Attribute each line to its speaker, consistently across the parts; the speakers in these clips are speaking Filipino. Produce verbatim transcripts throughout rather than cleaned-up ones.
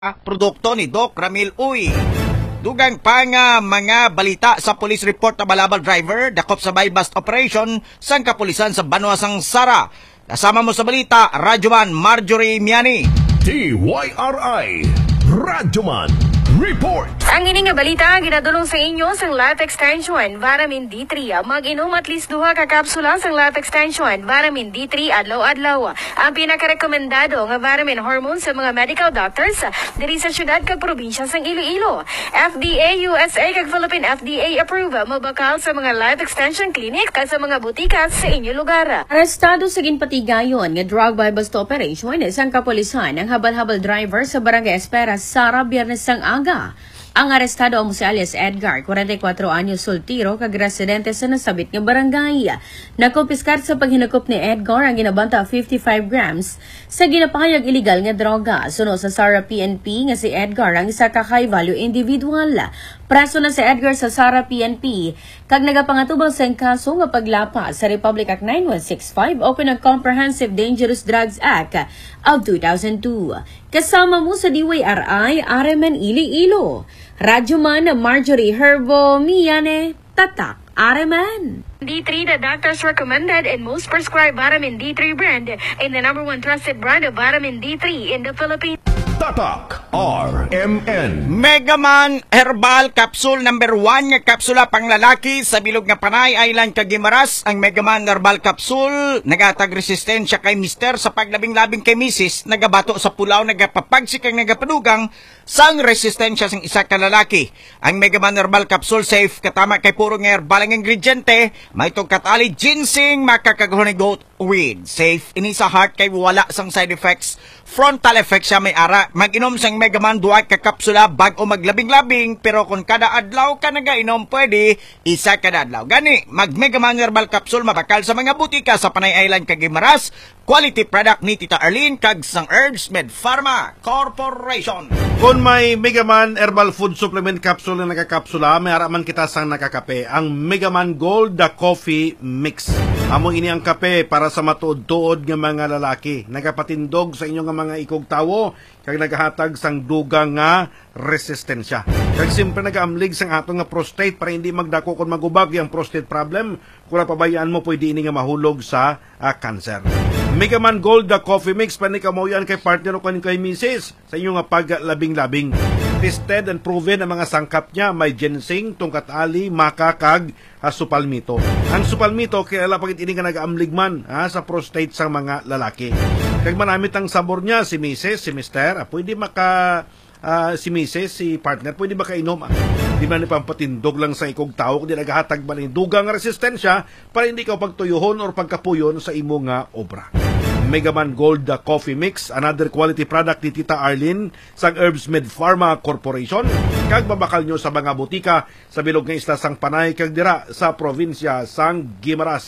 Speaker 1: produkto ni Doc Ramil Uy. Dugang pa nga mga balita sa police report na balabal driver dakop sa bypass operation sang kapulisan sa Banwasang Sara. Kasama mo sa balita, Radyoman Marjorie Miani.
Speaker 2: T Y R I Radyoman Report.
Speaker 3: Ang ini nga balita ginadulong sa inyo sang Life Extension Vitamin D three. Mag-inom at least duha ka kapsula sang Life Extension Vitamin D three adlaw-adlaw. Ang pinaka-rekomendado nga vitamin hormone sa mga medical doctors diri sa syudad kag probinsya sang Iloilo. F D A U S A kag Philippine F D A approve mabakal sa mga Life Extension clinic kag sa mga butika sa inyo lugar.
Speaker 4: Arestado sa ginpatigayon nga drug by bust operation isang kapulisan ang habal-habal driver sa Barangay Esperas, Sara, Biyernes sang aga. Ang arestado ang si alias Edgar, forty-four anyos soltero, kag residente sa nasabit nga barangay. Nakumpiskar sa paghinakop ni Edgar ang ginabanta fifty-five grams sa ginapahayag illegal nga droga. Suno sa Sara P N P nga si Edgar ang isa ka high value individual. Preso na si Edgar sa Sara P N P kag nagapangatubang sa kaso nga paglapa sa Republic Act nine one six five o pinag Comprehensive Dangerous Drugs Act of two thousand two. Kasama mo sa D Y R I Areman Iloilo. Radyoman Marjorie Herbo Miane, Tatak Areman.
Speaker 3: D three, the doctors recommended and most prescribed vitamin D three brand and the number one trusted brand of vitamin D three in the Philippines.
Speaker 2: Tatak R M N.
Speaker 1: Megaman Herbal Capsule number one nga kapsula pang lalaki sa bilog nga Panay Island kag Guimaras. Ang Megaman Herbal Capsule nagatag resistensya kay mister sa paglabing-labing kay misis, nagabato sa pulaw, nagapapagsik kag nagapadugang sang resistensya sang isa ka lalaki. Ang Megaman Herbal Capsule safe katama kay puro nga herbal ang ingrediente, may itong katali ginseng makakagahon ni goat weed. Safe ini sa heart kay wala sang side effects. Frontal effect siya may ara. Mag-inom sang Megaman duwa ka kapsula bag o maglabing-labing, pero kung kada adlaw ka nagainom pwede isa kada adlaw. Gani, mag Megaman Herbal Capsule mabakal sa mga butika sa Panay Island kag Guimaras. Quality product ni Tita Arlene kag sang Herbs Med Pharma Corporation.
Speaker 5: Kung may Megaman Herbal Food Supplement Capsule na nakakapsula, may araman kita sang nakakape. Ang Megaman Gold the Coffee Mix. Amo ini ang kape para sa matuod-tuod nga mga lalaki. Nagapatindog sa inyong mga ikog tawo kag nagahatag sang dugang nga resistensya. Kag simpre nagaamlig sang ato nga prostate para hindi magdako kon magubag yang prostate problem. Kung pabayaan mo pwede ini nga mahulog sa uh, cancer. Megaman Gold the Coffee Mix panikamoyan kay partner o kay misis sa inyong nga paglabing-labing. Tested and proven ang mga sangkap niya. May ginseng, tungkat ali, maka, kag uh, supalmito. Ang supalmito kilala pagit ini nga nagaamligman ha, sa prostate sa mga lalaki. Kag manamit ang sabor niya si misis, si mister, ah, pwede maka uh, si misis, si partner, pwede makainom. Ah. Di man ipampatindog lang sa ikog tao kundi naghatag man ng dugang resistensya para hindi ka pagtuyuhon or pagkapuyon sa imo nga obra. Megaman Gold the Coffee Mix, another quality product ni Tita Arlene sa Herbs Med Pharma Corporation. Kag babakal nyo sa mga butika sa bilog nga isla sang Panay kag dira sa probinsya sang Guimaras.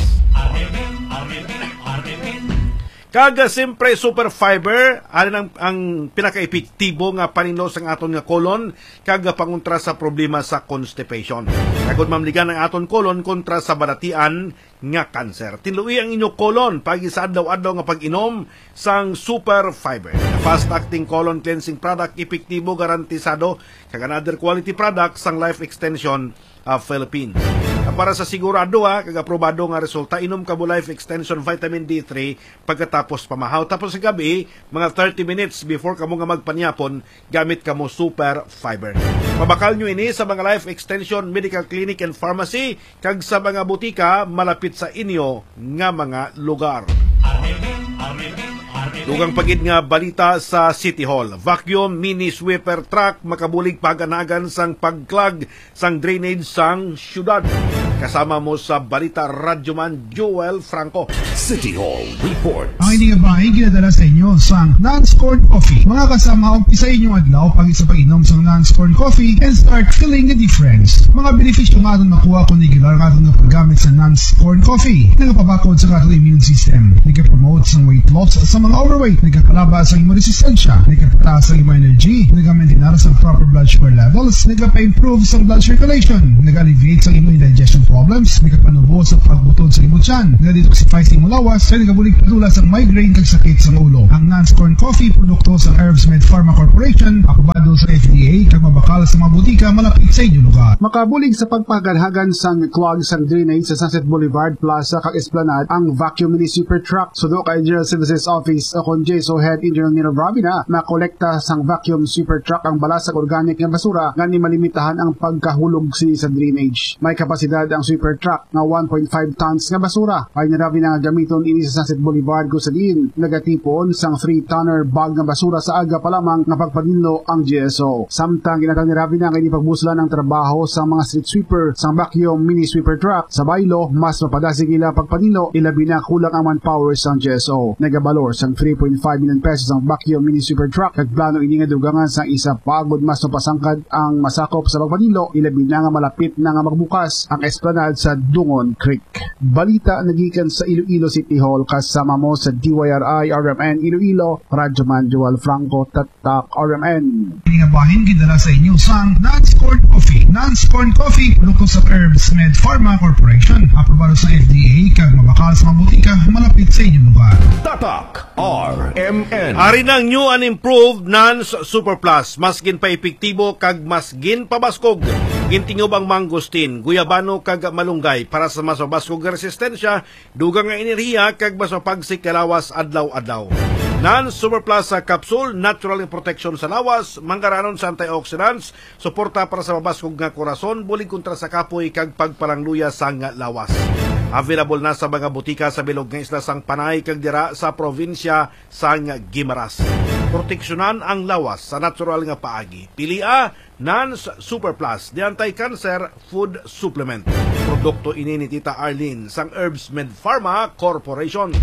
Speaker 5: Kag siyempre super fiber, ano ang, ang pinaka-epektibo nga panino sang aton nga kolon kag pangontra sa problema sa constipation. Kagod mamligan ang aton kolon kontra sa balatian nga cancer. Tinluwi ang inyo kolon pagi sa adlaw-adlaw nga pag-inom sang super fiber. Fast-acting colon cleansing product, epektibo, garantisado, kag another quality product sang Life Extension of Philippines. Para sa sigurado ha, kag aprobado nga resulta, inom ka mo Life Extension Vitamin D three pagkatapos pamahaw. Tapos sa gabi, mga thirty minutes before ka mo nga magpanyapon, gamit ka mo super fiber. Mabakal nyo ini sa mga Life Extension Medical Clinic and Pharmacy, kag sa mga butika malapit sa inyo nga mga lugar. Dugang pagid nga balita sa City Hall. Vacuum mini sweeper truck makabulig paganagan sang pagklag sang drainage sang syudad. Kasama mo sa balita Radyoman Joel Franco.
Speaker 2: City Hall Report.
Speaker 6: Ang hindi nga bahay ginadala sa inyo sang non-scored coffee. Mga kasama, umpisa inyong adlaw pag sa pag-inom sang non-scored coffee and start feeling the difference. Mga benepisyo nga itong nakuha ko regular nga itong paggamit sa non-scored coffee. Nagapabakod sa katong immune system. Nagka-promote sang weight loss sa mga overweight. Nagkapalaba sa imong resistensya. Nagkapataas sa imong energy. Nagka-maintain sa proper blood sugar levels. Nagkapa-improve sa blood circulation. Nag-alleviate sa imong indigestion problems. Nagkapanubo sa pagbutod sa imong tiyan. Nag-detoxify sa imong lawas sa nagabulig padula sa migraine kag sakit sa ulo. Ang Nance Corn Coffee produkto sa Herbs Med Pharma Corporation, aprobado sa F D A kag mabakal sa mga butika malapit sa inyong lugar.
Speaker 7: Makabulig sa pagpaganhagan sang clog sang drainage sa Sunset Boulevard Plaza kag Esplanade ang Vacuum Mini Super Truck. Sudo kay General Services Office o kon J S O Head Engineer Nino Bravina, makolekta sang Vacuum Super Truck ang balasag organic nga basura nga ni malimitahan ang pagkahulog sini sa drainage. May kapasidad ang super truck nga one point five tons nga basura. Ay narabi na nga gamiton ini sa Sunset Boulevard kung sa diin nagatipon sang three tonner bag nga basura sa aga pa lamang nga pagpadinlo ang G S O. Samtang ginatang nirabi na kay pagbuslan ang trabaho sa mga street sweeper sang Vacuum Mini Sweeper Truck sa baylo, mas mapadasig ila pagpadinlo ilabi na kulang ang manpower sang G S O. Nagabalor sang three point five million pesos ang Vacuum Mini Sweeper Truck kag plano ini nga dugangan sang isa pagod mas mapasangkad ang masakop sa pagpadinlo ilabi na nga malapit na nga magbukas ang esplanade sa Dungon Creek. Balita nagikan sa Iloilo City Hall kasama mo sa D Y R I R M N Iloilo, Radyo Manuel Franco, Tatak R M N.
Speaker 6: Ini nga bahin gidala sa inyo sang Nance Corn Coffee. Nance Corn Coffee produkto sa Herbs Med Pharma Corporation, aprobado sa F D A kag mabakal sa mga butika malapit sa inyong lugar.
Speaker 2: Tatak R M N.
Speaker 5: Ari ng new and improved Nance Super Plus, mas gin pa epektibo kag mas gin pabaskog. Gintingob ang mangosteen, guyabano kag malunggay para sa mas mabaskog nga resistensya, dugang nga enerhiya kag mas mapagsik kalawas adlaw-adlaw. Nance Super Plus sa capsule, natural protection sa lawas, manggaranon sa antioxidants, suporta para sa mabaskog nga korason, bulig kontra sa kapoy kag pagpalangluya sa nga lawas. Available na sa mga butika sa bilog nga isla sang Panay kag dira sa probinsya sang Guimaras. Proteksyonan ang lawas sa natural nga paagi. Pilia Nance Super Plus, the anti-cancer food supplement. Produkto ini ni Tita Arlene sang Herbs Med Pharma Corporation.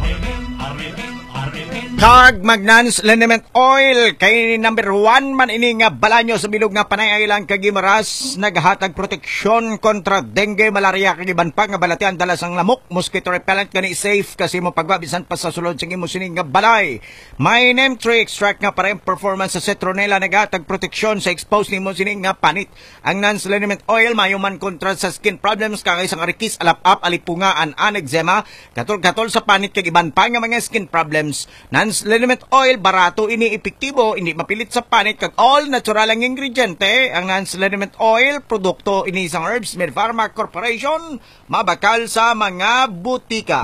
Speaker 1: Kag Magnans Liniment Oil kay number one man ini nga balanyo sa bilog nga Panay Island kag Guimaras, naghatag proteksyon kontra dengue, malaria kag iban pa nga balatian dala sang lamok, mosquito repellent kani safe kasi mo pagbabisan pa sa sulod sing imo sining nga balay. May name tree extract nga parehong performance sa citronella, naghatag proteksyon sa exposed nimo sining nga panit. Ang Nance Liniment Oil mayuman kontra sa skin problems kagay sang arikis, alap-ap, alipungaan, anexema, katol-katol sa panit kag iban pa nga mga skin problems. Nance Liniment Oil, barato, ini epektibo, hindi mapilit sa panit kag all natural ang ingrediente. Ang Nance Liniment Oil, produkto ini sang Herbs Med Pharma Corporation, mabakal sa mga butika.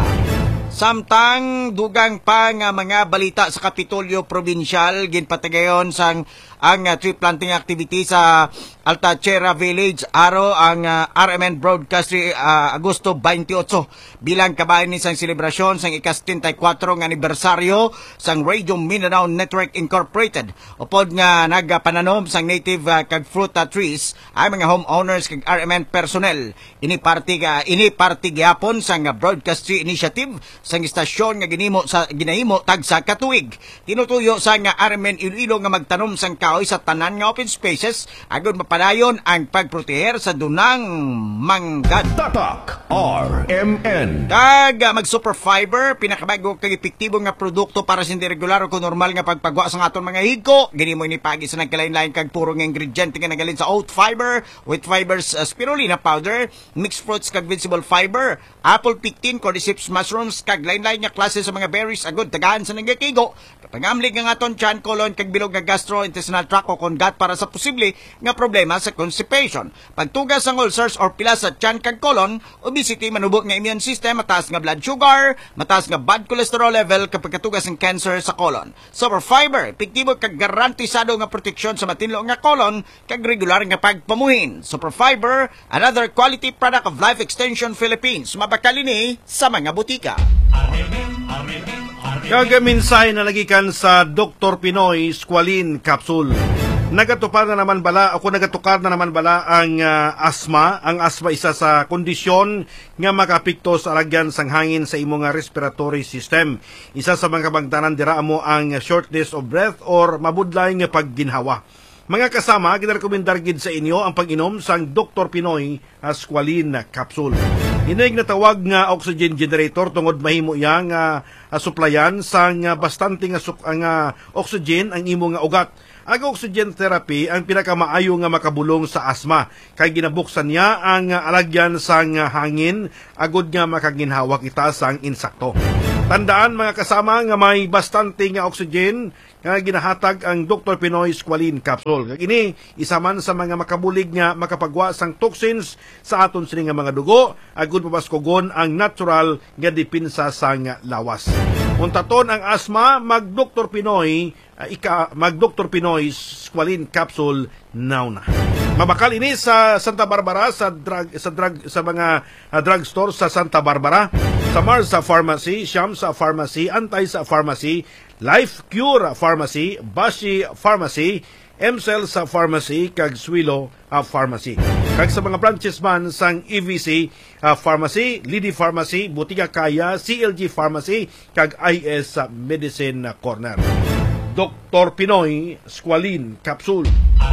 Speaker 1: Samtang dugang pa nga mga balita sa Kapitolyo Provincial, ginpatagayon sang ang uh, tree planting activity sa Altachera Village, aro ang uh, R M N broadcast uh, Agosto twenty-eight bilang kabayan ni sang selebrasyon sang ika-thirty-four nga anibersaryo sang Radio Mindanao Network Incorporated. Upod nga nagpananom sang native uh, kag fruit uh, trees ay mga homeowners kag R M N personnel. Ini party uh, ini party gyapon sang uh, broadcast tree initiative sang istasyon nga ginimo sa ginahimo tag sa katuig. Tinutuyo sa nga R M N Iloilo nga magtanom sang kahoy sa tanan nga open spaces agud mapadayon ang pagproteher sa dunang manggad.
Speaker 2: Tatak R M N.
Speaker 1: Kag uh, mag super fiber, pinakabago kag epektibo nga produkto para sa hindi regular o normal nga pagpagwa sa aton mga higko. Gini mo ini pagi sa nagkalain-lain kag puro nga ingrediente nga nagalin sa oat fiber, wheat fibers, uh, spirulina powder, mixed fruits kag vegetable fiber, apple pectin, cordyceps mushrooms kag lain-lain nga klase sa mga berries agud dagahan sa nagakigo. Kapangamlig nga aton tiyan, colon kag bilog nga gastrointestinal tract o kongat para sa posible nga problema sa constipation. Pagtugas sang ulcers or pila sa tiyan kag colon, obesity, manubot nga immune system, mataas nga blood sugar, mataas nga bad cholesterol level kapag katugas ng cancer sa colon. Super fiber, epektibo kag garantisado nga proteksyon sa matinlo nga colon kag regular nga pagpamuhin. Super fiber, another quality product of Life Extension Philippines. Mabakal ini sa mga butika.
Speaker 5: Kagaminsay na nagikan sa Doctor Pinoy Squalene Capsule. Nagatupar na naman bala, ako nagatukar na naman bala ang uh, asma. Ang asma isa sa kondisyon nga makapikto sa alagyan sang hangin sa imo nga respiratory system. Isa sa mga bangtanan dira mo ang shortness of breath or mabudlay nga pagginhawa. Mga kasama, ginarekomendar gid sa inyo ang pag-inom sang Doctor Pinoy Squalene Capsule. Inig na tawag nga oxygen generator tungod mahimo yang uh, uh, suplayan sang uh, bastante nga, uh, nga oxygen ang imo nga ugat. Ang oxygen therapy ang pinakamaayo nga makabulong sa asma kay ginabuksan niya ang alagyan sang hangin agud nga makaginhawa kita sang insakto. Tandaan mga kasama nga may bastante nga oxygen nga ginahatag ang Doctor Pinoy Squalene Capsule. Kag ini isa man sa mga makabulig nga makapagwa sang toxins sa aton sini nga mga dugo agud pabaskogon ang natural nga dipinsa sang lawas. Untaton ang asma mag Doctor Pinoy uh, ika mag Doctor Pinoy Squalene Capsule now na. Mabakal ini sa Santa Barbara sa drug sa drug sa mga uh, drugstore sa Santa Barbara, sa Mars sa Pharmacy, Sham sa Pharmacy, Antay sa Pharmacy, Life Cure Pharmacy, Bashi Pharmacy, M-Cell sa Pharmacy, kag Swilo uh, Pharmacy. Kag sa mga branches man sang E V C uh, Pharmacy, Lidi Pharmacy, Butiga Kaya, C L G Pharmacy, kag I S uh, Medicine Corner. Doctor Pinoy Squalene Capsule.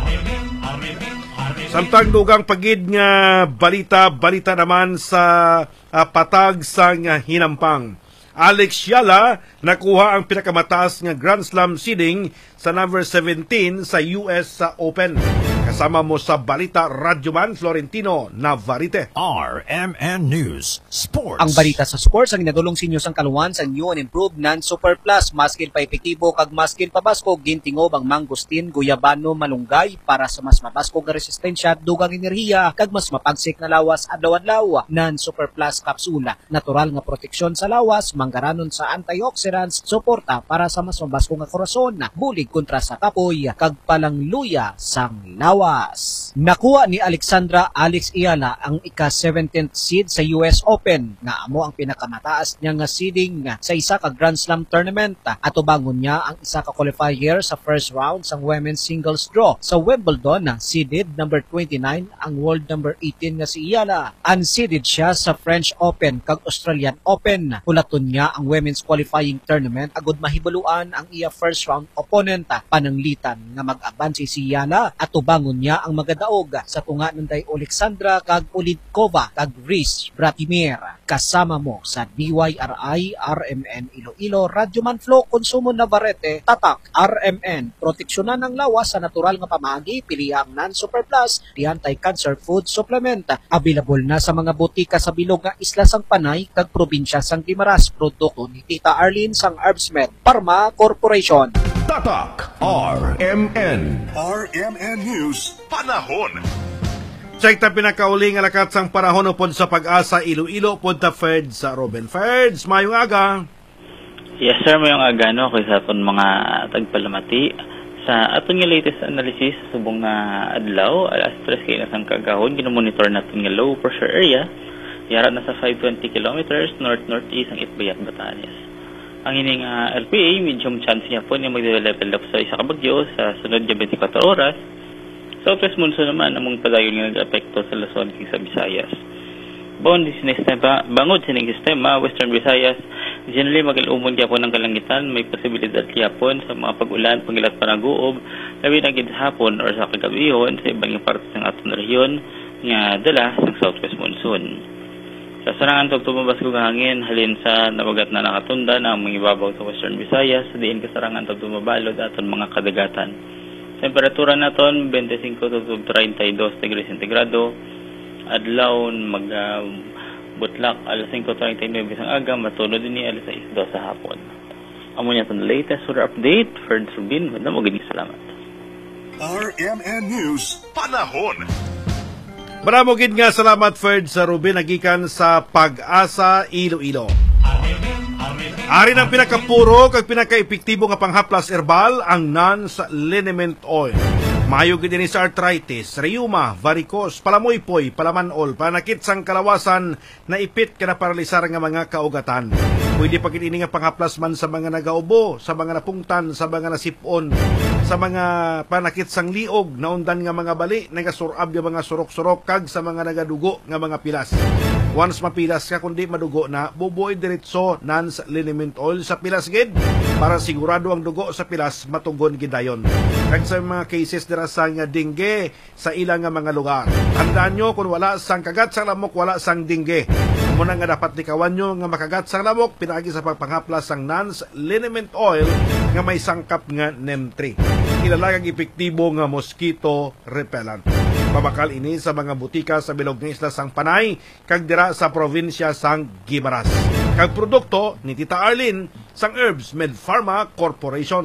Speaker 5: Samtang dugang pagid nga balita-balita naman sa uh, patag sang uh, hinampang. Alex Yala nakuha ang pinakamataas nga Grand Slam seeding sa number seventeen sa U S Open. Kasama mo sa balita Radyoman Florentino Navarrete.
Speaker 2: R M N News Sports.
Speaker 8: Ang balita sa sports ang inadulong sa inyo sang kaluwan sa new and improved non-super plus. Maskil pa epektibo kag maskil pa basko gintingob ang mangustin, guyabano, malunggay para sa mas mabasko nga resistensya, dugang enerhiya kag mas mapagsik na lawas adlaw-adlaw. Non-super plus kapsula, natural nga proteksyon sa lawas, manggaranon sa antioxidants, suporta para sa mas mabasko nga korason, bulig kontra sa kapoy kag palangluya sang lawas. Nakuha ni Alexandra Alex Iala ang ika-seventeenth seed sa U S Open nga amo ang pinakamataas niya nga seeding sa isa ka Grand Slam tournament. Atubangon niya ang isa ka qualifier sa first round sa women's singles draw sa Wimbledon. Seeded number twenty-nine ang world number eighteen nga si Iala. Unseeded siya sa French Open kag Australian Open. Hulaton niya ang women's qualifying tournament agud mahibaluan ang iya first round opponent. Pananglitan nga mag-abansi si Iala at tubangon niya ang magadaog sa tunga ng day Alexandra kag Ulidkova kag Reese Bratimir. Kasama mo sa D Y R I, R M N Iloilo, Radyoman Flow, Konsumo Navarrete, Tatak, R M N. Proteksyonan ng lawas sa natural nga pamagi, pili ang non-super plus, di anti-cancer food supplement. Available na sa mga butika sa bilog nga isla sang Panay kag probinsya sang Guimaras. Produkto ni Tita Arlene sang Herbsmed Parma Corporation.
Speaker 2: Tatak R M N.
Speaker 9: R M N News Panahon.
Speaker 5: Check ta pinakauli nga lakat sang panahon upod sa Pag-asa Iloilo pod ta Ferds sa Robin. Ferds, mayong aga.
Speaker 10: Yes sir, mayong aga no kay sa aton mga tagpalamati sa aton nga latest analysis subong nga adlaw alas tres kay nasang kagahon ginomonitor natin nga low pressure area yara na sa five hundred twenty kilometers north northeast ang Itbayat, Batanes. Ang ining uh, L P A medium chance niya po niya mag-develop sa isa ka bagyo sa sunod nga twenty-four oras. Southwest monsoon naman among padayon nga nag-apekto sa Luzon ug sa Visayas. Bawon din sistema, bangod sining sistema Western Visayas, generally magalumon gyapon ng kalangitan, may posibilidad gyapon sa mga pag-ulan, pangilat panaguob, labi na gid hapon or sa kagabihon sa ibang parte ng aton rehiyon nga dala ng Southwest monsoon. Sa sarangan tog tumabas kog hangin halin sa nabagat na nakatunda na ang mga ibabaw sa Western Visayas, diin kasarangan tog tumabalod aton mga kadagatan. Temperatura naton twenty-five to thirty-two degrees centigrado. Adlaw mag uh, butlak alas five thirty-nine sang aga, matulod din ni alas six sa hapon. Amo niya tong latest weather update for Subin. Madam og salamat.
Speaker 9: R M N News Panahon.
Speaker 5: Maramo gid nga salamat Ferd sa Ruben nagikan sa Pag-asa Iloilo. Ari ng pinakapuro kag pinakaepektibo nga panghaplas herbal ang non-liniment oil. Mayo gid ni sa arthritis, rheuma, varicose, palamoypoy, palamanol, panakit sang kalawasan, naipit kana paralisar nga mga kaugatan. Pwede pa gid ini nga panghaplas man sa mga nagaubo, sa mga napungtan, sa mga nasipon, sa mga panakit sang liog, naundan nga mga bali, nagasurab nga mga surok-surok kag sa mga nagadugo nga mga pilas. Once mapilas ka, kundi madugo na, bubuoy diretso nans liniment oil sa pilas gid para sigurado ang dugo sa pilas matugon gidayon. Kag sa mga cases dira sa nga dengue sa ilang nga mga lugar. Tandaan nyo, kung wala sang kagat sa lamok, wala sang dengue. Muna nga dapat likawan nyo nga makagat sa lamok, pinagi sa pagpanghaplas sang nans liniment oil nga may sangkap nga neem three. Kilala kang epektibo nga mosquito repellent. Mabakal ini sa mga butika sa bilog ng isla sang Panay kag dira sa probinsya sang Guimaras. Kag produkto ni Tita Arlene sang Herbs Med Pharma Corporation.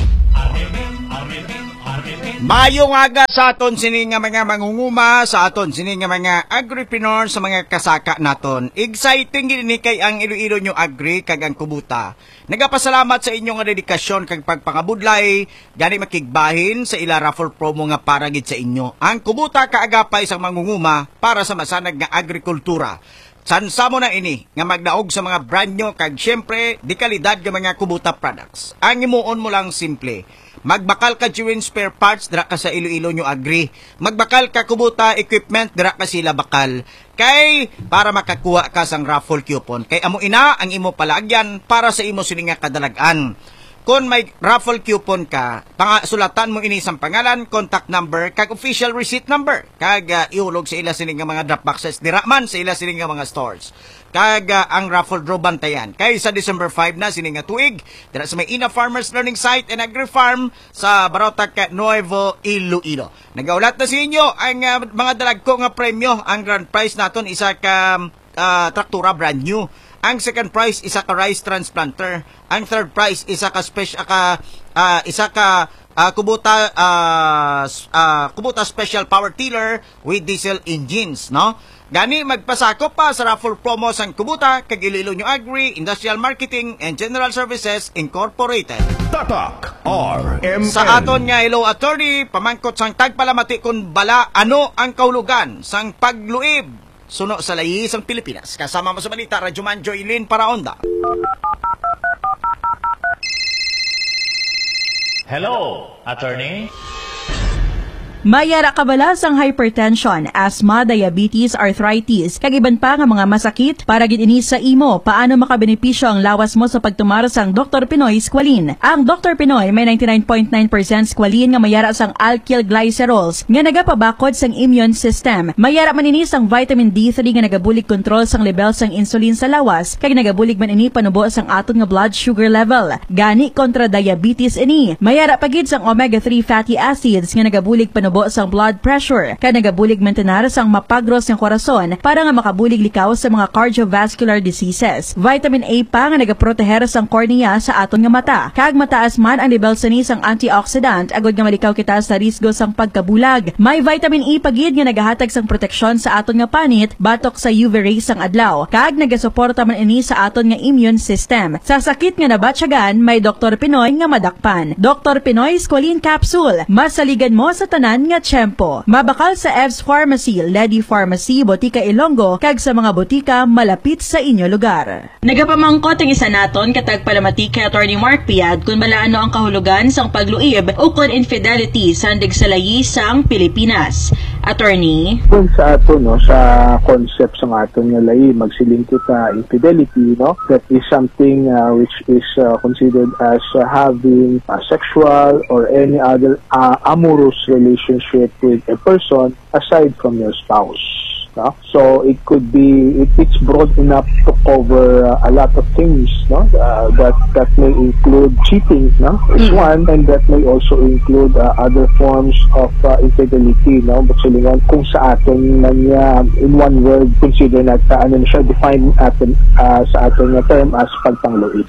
Speaker 1: Mayong aga sa aton sini nga mga mangunguma, sa aton sini nga mga agripreneur, sa mga kasaka naton. Exciting gini kay ang Iloilo nyo agri kag ang kubuta. Nagapasalamat sa inyong dedikasyon kag pagpangabudlay, gani makigbahin sa ila raffle promo nga para gid sa inyo. Ang kubuta kaagapay sa mangunguma para sa masanag nga agrikultura. Sansa mo na ini nga magdaog sa mga brand nyo kag syempre di kalidad nga mga kubuta products. Ang imuon mo lang simple. Magbakal ka chewing spare parts dira ka sa Iloilo nyo agri. Magbakal ka kubuta equipment dira ka sila bakal. Kay para makakuha ka sang raffle coupon. Kay amo ina ang imo palagyan para sa imo sini nga kadalagan. Kung may raffle coupon ka, sulatan mo ini sang pangalan, contact number, kag official receipt number. Kag uh, iulog sa ila sini nga mga drop boxes dira man sa ila sini nga mga stores. Kag uh, ang raffle draw bantayan. Kay sa December five na sini nga tuig, dira sa may Ina Farmers Learning Site and Agri Farm sa Barotac, Nuevo Iloilo. Nagaulat na sa inyo ang uh, mga dalagko nga premyo. Ang grand prize naton isa ka uh, traktura brand new. Ang second prize isa ka rice transplanter. Ang third prize isa ka special ka uh, isa ka uh, kubuta uh, uh, kubuta special power tiller with diesel engines, no? Gani magpasakop pa sa raffle promo sang kubuta kag Iloilo nyo Agri Industrial Marketing and General Services Incorporated.
Speaker 2: Tatak R M N.
Speaker 1: Sa aton nga hello attorney, pamangkot sang tagpalamati kun bala ano ang kahulugan sang pagluib suno sa layi sang Pilipinas. Kasama mo sa balita, Radyo Man Joylin Paraonda.
Speaker 11: Hello, attorney.
Speaker 12: Mayara kabalas ang hypertension, asthma, diabetes, arthritis, kag iban pa nga mga masakit para gid ini sa imo. Paano makabenepisyo ang lawas mo sa pagtumara sang Doctor Pinoy Squalene? Ang Doctor Pinoy may ninety-nine point nine percent squalene nga mayara sang alkyl glycerols nga nagapabakod sang immune system. Mayara man ini sang vitamin D three nga nagabulig control sang level sang insulin sa lawas kag nagabulig man ini panubo sang aton nga blood sugar level. Gani kontra diabetes ini. Mayara pagid sang omega three fatty acids nga nagabulig panubo sang blood pressure, kaya nagabulig mantenar sang mapagros ng korason para nga makabulig likaw sa mga cardiovascular diseases. Vitamin A pa nga nagaproteher sang kornea sa aton nga mata. Kag mataas man ang level sa ni sang antioxidant, agod nga malikaw kita sa risgo sang pagkabulag. May vitamin E pagid nga nagahatag sang proteksyon sa aton nga panit batok sa U V rays sang adlaw. Kag nagasuporta man ini sa aton nga immune system. Sa sakit nga nabatyagan, may Doctor Pinoy nga madakpan. Doctor Pinoy Squalene Capsule, masaligan mo sa tanan nga tiyempo. Mabakal sa Ev's Pharmacy, Lady Pharmacy, Botica Ilonggo, kag sa mga botika malapit sa inyo lugar. Nagapamangkot ang isa naton katag palamati kay Attorney Mark Piad kung balaano ang kahulugan sang pagluib o kon infidelity sa andig sa layi sang Pilipinas. Attorney?
Speaker 13: Kung sa ato, no, sa concept sa aton nga layi, magsiling kita infidelity, no, that is something uh, which is uh, considered as uh, having a sexual or any other uh, amorous relationship with a person aside from your spouse. No? So it could be, it, it's broad enough to cover uh, a lot of things, no? Uh, that that may include cheating, no? Is one, and that may also include uh, other forms of uh, infidelity, no? But silingan kung sa atin man niya, in one word, consider na uh, ano siya, define atin uh, sa atin na term as pagpangluib.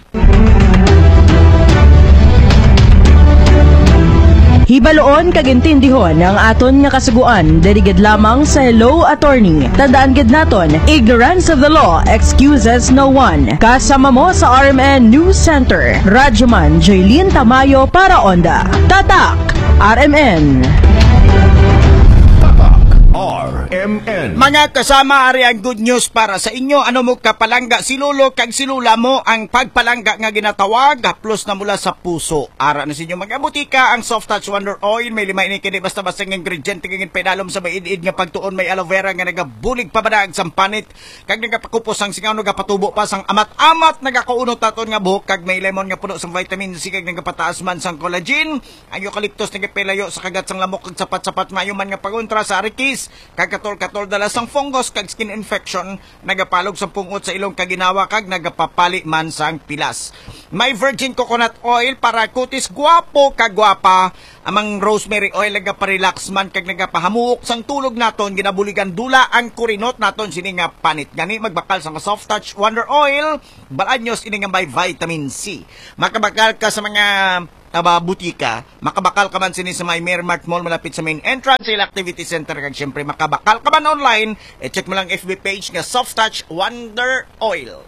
Speaker 12: Hibaloon kagintindihon ang aton nga kasuguan, dirigid lamang sa Hello Attorney. Tandaan gid naton, ignorance of the law excuses no one. Kasama mo sa R M N News Center, Radyo Man Joylin Tamayo para Onda. Tatak R M N.
Speaker 2: R M N.
Speaker 1: Mga kasama, ari ang good news para sa inyo. Ano mo kapalangga si Lolo kag si Lula mo ang pagpalangga nga ginatawag haplos na mula sa puso. Ara na sa inyo mga butika ang Soft Touch Wonder Oil. May lima ini kini basta-basta ng ingredient kagin pedalom sa maid-id nga pagtuon. May aloe vera nga nagabulig pabadag sa panit. Kag nagapakupos ang singaw nagapatubo pa sang amat-amat nagakaunot taton nga buhok. Kag may lemon nga puno sang vitamin C kag nagapataas man sang collagen. Ang eucalyptus nagapelayo sa kagat sang lamok kag sapat-sapat mayo man nga paguntra sa arikis. Kag katol-katol dala sang fungus kag skin infection nagapalog sa pungot sa ilong kag ginawa kag nagapapali man sang pilas. May virgin coconut oil para kutis guwapo kag gwapa. Amang rosemary oil nagapa-relax man kag nagapahamuok sang tulog naton ginabuligan dula ang kurinot naton sini nga panit. Gani magbakal sa Soft Touch Wonder Oil balanyos ini nga may vitamin C. Makabakal ka sa mga aba butika, makabakal ka man sini sa may Mermart Mall malapit sa main entrance sa Activity Center kag syempre makabakal ka man online, i-check mo lang F B page nga Soft Touch Wonder Oil.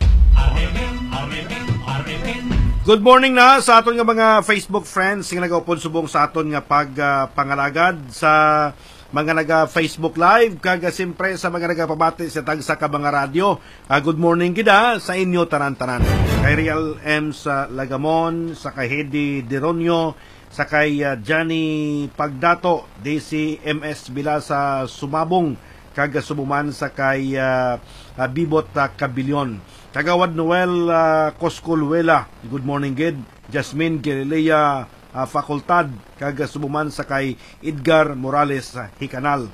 Speaker 5: Good morning na sa aton nga mga Facebook friends nga nagaupod subong sa aton nga pagpangalagad uh, sa mga naga-Facebook Live, kag siyempre sa mga nagapabati sa tagsa ka mga radyo. Uh, good morning gida sa inyo tanan-tanan. Kay Real M sa Lagamon, sa kay Hedy Deronio, sa kay uh, Johnny Pagdato, D C M S Bila sa Sumabong, kag sumuman sa kay uh, uh, Bibot uh, Kabilyon. Kagawad Noel uh, Coscolwela, good morning gid. Jasmine Galilea uh, Fakultad, kag sumuman sa kay Edgar Morales uh, Hicanal.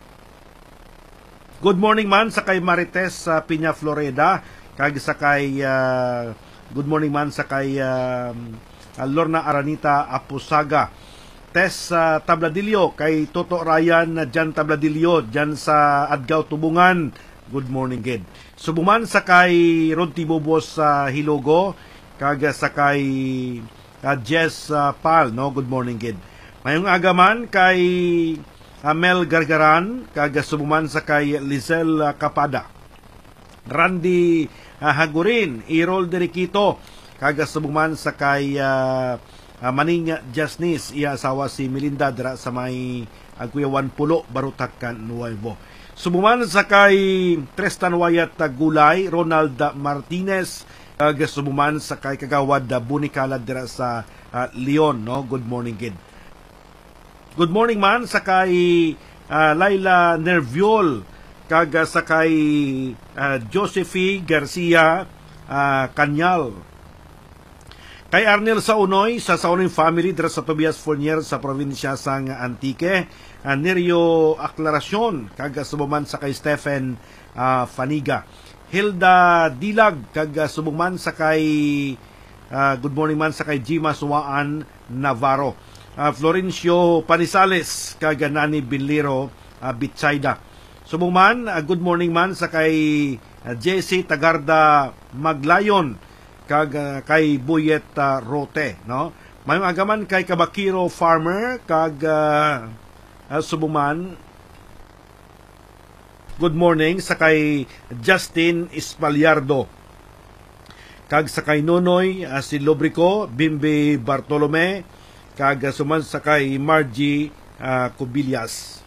Speaker 5: Good morning man sa kay Marites uh, Piña Florida, kag sa kay uh, good morning man sa kay uh, Lorna Aranita Apusaga. Tess uh, Tabladillo, kay Toto Ryan uh, Jan Tabladillo dyan sa Adgaw Tubungan, good morning gid. Subuman sa kay Rod Tibobos sa uh, Hilogo, kag sa kay uh, Jess uh, Pal, no, good morning gid. Mayong agaman kay Amel Gargaran, kag subuman sa kay Lizel uh, Kapada. Randy uh, Hagurin, Irol Deriquito, kag subuman sa kay uh, uh, Maning Jasnis, iya asawa si Melinda dira sa may Agkuyawan Pulo, Barutakan, Nuevo. Subuman sa kay Tristan Wayat Gulay, Ronald Martinez, kag subuman sa kay Kagawad Bunikala dira sa uh, Leon, no, good morning gid. Good morning man sa kay uh, Laila Nerviol, kag sa kay uh, Josephine Garcia uh, Kanyal. Kay Arnel Saunoy sa Saunoy family dira sa Tobias Fournier sa probinsya sang Antique. Uh, Nerio Aclaracion, kag subuman sa kay Stephen uh, Faniga. Hilda Dilag, kag subuman sa kay uh, good morning man sa kay Jima Suwaan Navarro. Uh, Florencio Panisales, kag Nani Binliro uh, Bitsaida. Subuman uh, good morning man sa kay uh, Jesse Tagarda Maglayon, kag uh, kay Buyet uh, Rote, no. Mayong agaman kay Kabakiro Farmer, kag uh, uh, subuman good morning sa kay Justin Espalyardo, kag sa kay Nonoy uh, si Lobrico Bimbi Bartolome, kag uh, suman sa kay Margie uh, Cubillas.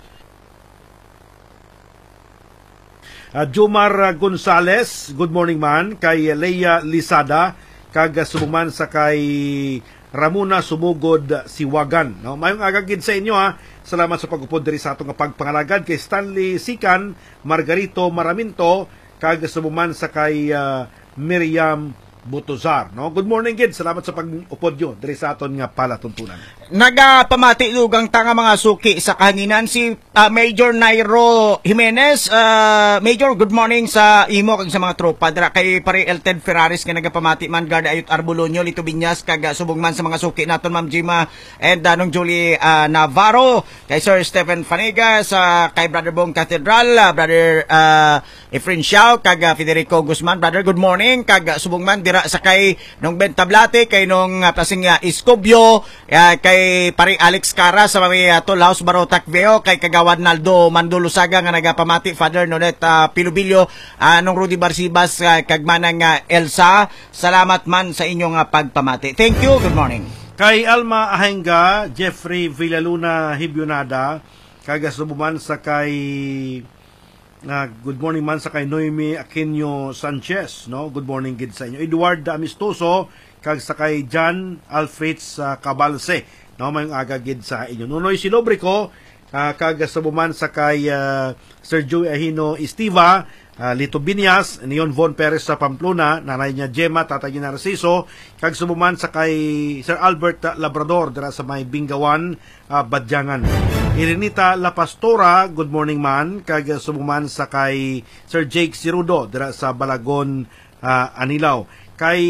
Speaker 5: Uh, Jomar Gonzales, good morning man, kay Leia Lisada, kag uh, suman sa kay Ramona Sumugod Siwagan. No, mayong agagid sa inyo ha. Salamat sa pag-upod diri sa atong pagpangalagad kay Stanley Sikan, Margarito Maraminto, kag subuman sa kay uh, Miriam Butozar. No, good morning gid. Salamat sa pag-upod yo diri sa aton nga palatuntunan.
Speaker 1: Nagapamati lugang tanga mga suki sa kahanginan si uh, Major Nairo Jimenez. Uh, Major, good morning sa imo kag sa mga tropa dira kay pare Elted Ferraris nga nagapamati man Garda Ayut Arbulonyo, Lito Binyas, kag subong man sa mga suki naton Ma'am Jima and Danong Julie uh, Navarro, kay Sir Stephen Faniga, sa kay Brother Bong Cathedral, uh, Brother uh, Efren Xiao, kag uh, Federico Guzman. Brother, good morning. Kag uh, subong man dira sa kay nung Ben Tablate, kay nung uh, pasing uh, Escobio, uh, kay pare Alex Cara sa may uh, Tolhouse Barotac Veo, kay Kagawad Naldo Mandulusaga nga nagapamati, Father Nonet uh, Pilubilyo, uh, nung Rudy Barsibas, uh, kag manang uh, Elsa. Salamat man sa inyong uh, pagpamati. Thank you. Good morning.
Speaker 5: Kay Alma Ahenga, Jeffrey Villaluna Hibyonada, kag subuman sa kay Uh, good morning man sa kay Noemi Aquino Sanchez, no? Good morning gid sa inyo. Edward Amistoso kag sa kay John Alfreds uh, Cabalse, no? Mayong aga gid sa inyo. Nunoy Silobrico uh, kag sa buman sa kay uh, Sir Joey Ahino Estiva, uh, Lito Binyas, Neon Von Perez sa Pamplona, nanay niya Gemma, tatay niya Narciso, kag sa buman sa kay Sir Albert Labrador dira sa may Bingawan, uh, Badyangan. Irenita La Pastora, good morning man, kag sumuman sa kay Sir Jake Sirudo dira sa Balagon, uh, Anilaw. Kay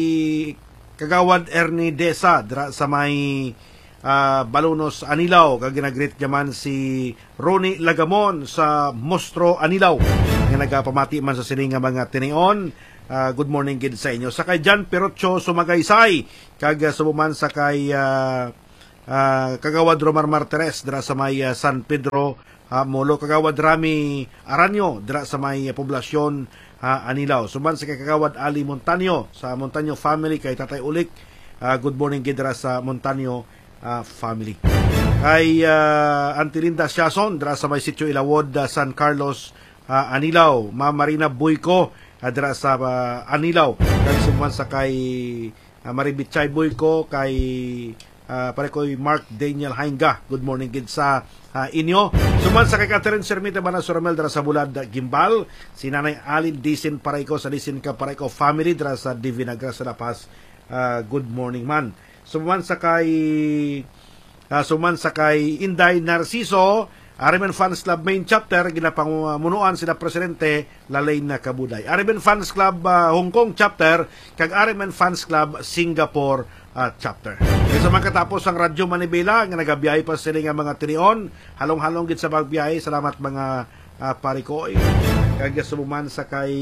Speaker 5: Kagawad Ernie Desa dira sa may uh, Balunos, Anilaw, kag ginagreet naman si Ronnie Lagamon sa Mostro, Anilaw, nga nagapamati man sa sininga mga tinion. Uh, good morning gid sa inyo. Sa kay John Perocho Sumagaysay, kag sumuman sa kay uh, Uh, Kagawad Romar Martires dira sa may uh, San Pedro, uh, Molo. Kagawad Rami Aranyo dira sa may uh, poblasyon uh, Anilaw. Suman sa kay Kagawad Ali Montaño sa Montaño family, kay Tatay Ulik, uh, good morning gid dira sa Montaño uh, family. Kay uh, Antilinda Siason dira sa may Sitio Ilawod, uh, San Carlos, uh, Anilaw. Ma'am Marina Buyko uh, dira sa uh, Anilaw. Kay suman sa kay uh, Maribichay Buyko, kay Uh, pare ko Mark Daniel Hainga, good morning gid sa uh, inyo. Suman sa kay Catherine Sermita Banasoramel dira sa Bulad, Gimbal. Si Nanay Alin Disin paray ko sa Disin ka paray ko family dira sa Divinagra sa La Paz, uh, good morning man. Suman sa kay uh, suman sa kay Inday Narciso, Arimen Fans Club Main Chapter, ginapangunuan sila Presidente Lalain na Kabuday. Arimen Fans Club uh, Hong Kong Chapter, kag Arimen Fans Club Singapore Uh, chapter. Kaya sa mga katapos ang Radyo Manibela nga nagabiyahe pa sila nga mga tinion, halong-halong gid sa pagbiyahe. Salamat mga uh, pari ko. Kaya sumuman sa kay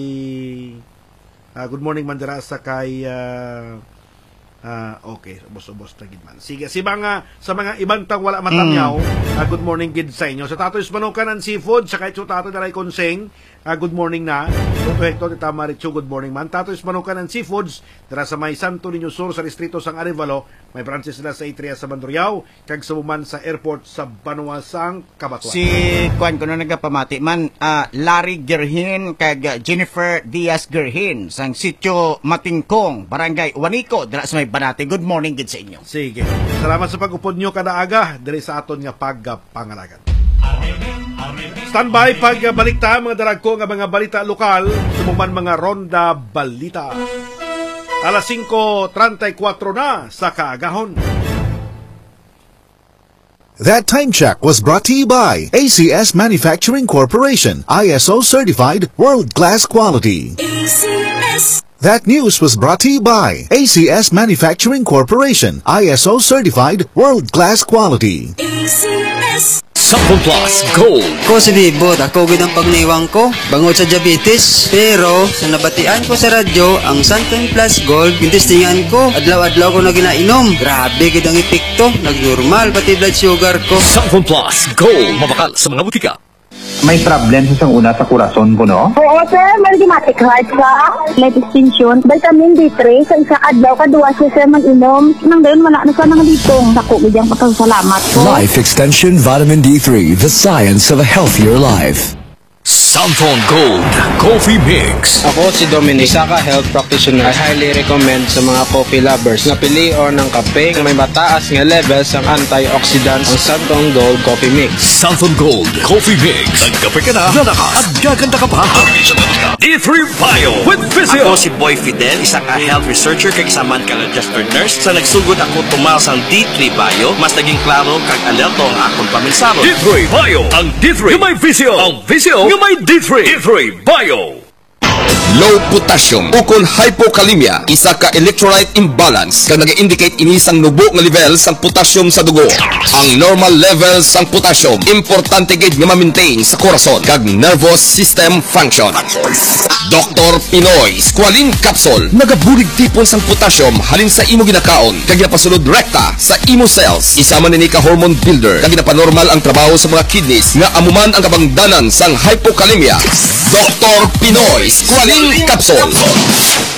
Speaker 5: uh, good morning mandira sa kay uh, uh, okay, ubos-ubos na gid man. Sige, si mga sa mga ibang tang wala matamyaw, mm. uh, good morning gid sa inyo. Sa Tatoy's Manukan and Seafood, sa kay Tato Daray Konseng, uh, good morning na. Toto Hector de Tamaricho, good morning man. Tatoy's Manukan and Seafoods, dara sa may Santo Niño Sur sa distrito sang Arevalo, may branches sila sa Itria sa Mandurriao, kag sa buman sa airport sa Banuasang, Cabatuan.
Speaker 1: Si Juan kuno nagapamati man, uh, Larry Gerhin kag Jennifer Diaz Gerhin sang sitio Matingkong, Barangay Juanico, dara sa may Banate. Good morning gid sa inyo.
Speaker 5: Sige. Salamat sa pag-upod nyo kada aga diri sa aton nga pagpangalagan. Standby pag balikta mga daragko nga mga balita lokal, sumuman mga ronda balita. Alas singko treinta y cuatro na sa kaagahon.
Speaker 2: That time check was brought to you by A C S Manufacturing Corporation, I S O certified world-class quality. A C S. That news was brought to you by A C S Manufacturing Corporation, I S O certified world-class quality. A C S.
Speaker 14: Sample Plus Gold.
Speaker 15: Ko si Bibot, ako ginang pagniwang ko bangod sa diabetes. Pero sa nabatian ko sa radyo, ang Sample Plus Gold, gintistingan ko. Adlaw-adlaw ko na ginainom. Grabe gidang epekto. Nagnormal pati blood sugar ko.
Speaker 14: Sample Plus Gold. Mabakal sa mga butika.
Speaker 16: May problem sa isang una sa kurason ko, no?
Speaker 17: Oo, sir. Mathematic heart ka. May distinction. Vitamin D three. Sa isa adlaw ka, duwa siya sir mag-inom. Nang dayon, wala na sa nang ditong. Naku, bidyang pasalamat ko.
Speaker 14: Life Extension Vitamin D three. The science of a healthier life. Samphon Gold Coffee Mix.
Speaker 18: Ako si Dominic, isa ka health practitioner. I highly recommend sa mga coffee lovers na pilion ng kape na may mataas nga levels ng antioxidants ang Samphon Gold Coffee Mix.
Speaker 14: Samphon Gold Coffee Mix. Nagkape ka na, lalakas at gaganda ka pa. D three Bio with Physio.
Speaker 19: Ako si Boy Fidel, isa ka health researcher kag isa man ka registered nurse. Sa nagsugod ako tumaw sang D three Bio, mas naging klaro kag alerto ang akong paminsaro.
Speaker 14: D three Bio. Ang D three yung may Physio. Ang Physio yung may D three. D three Bio.
Speaker 20: Low potassium ukol hypokalemia, isa ka electrolyte imbalance kag nag-indicate ini sang nubo nga level sang potassium sa dugo. Ang normal level sang potassium importante gid nga ma-maintain sa korason kag nervous system function. Doctor Pinoy Squalene Capsule nagabulig tipon sang potassium halin sa imo ginakaon kag ginapasulod rekta sa imo cells. Isa man ini ka hormone builder kag ginapanormal ang trabaho sa mga kidneys nga amuman ang kabangdanan sang hypokalemia. Doctor Pinoy Squalene Capsule.